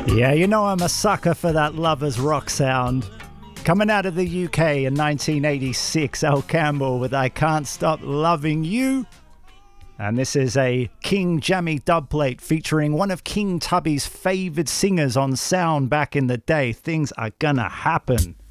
Yeah, you know I'm a sucker for that Lovers Rock sound. Coming out of the UK in 1986, Al Campbell with I Can't Stop Loving You. And this is a King Jammy dubplate featuring one of King Tubby's favoured singers on Sound back in the day. Things Are Gonna Happen.